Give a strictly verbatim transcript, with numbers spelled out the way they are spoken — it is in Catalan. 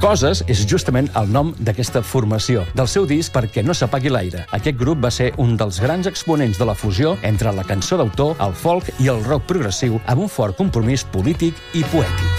Coses és justament el nom d'aquesta formació, del seu disc Perquè no s'apagui l'aire. Aquest grup va ser un dels grans exponents de la fusió entre la cançó d'autor, el folk i el rock progressiu amb un fort compromís polític i poètic.